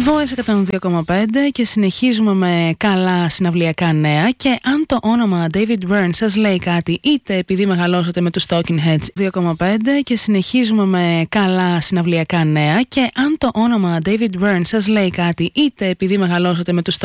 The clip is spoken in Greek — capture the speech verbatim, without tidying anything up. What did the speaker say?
Voice εκατόν δύο κόμμα πέντε και συνεχίζουμε με καλά συναυλιακά νέα. Και αν το όνομα David Byrne σας λέει κάτι, είτε επειδή μεγαλώσατε με τους Talking Heads, δύο κόμμα πέντε και συνεχίζουμε με καλά συναυλιακά νέα. Και αν το όνομα David Byrne σας λέει κάτι, είτε επειδή μεγαλώσατε με τους